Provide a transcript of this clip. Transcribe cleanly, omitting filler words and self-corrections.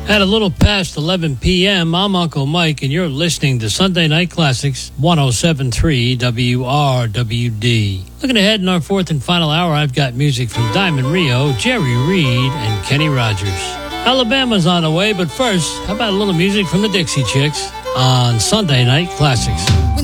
At a little past 11 p.m., I'm Uncle Mike, and you're listening to Sunday Night Classics, 107.3 WRWD. Looking ahead in our fourth and final hour, I've got music from Diamond Rio, Jerry Reed, and Kenny Rogers. Alabama's on the way, but first, how about a little music from the Dixie Chicks on Sunday Night Classics?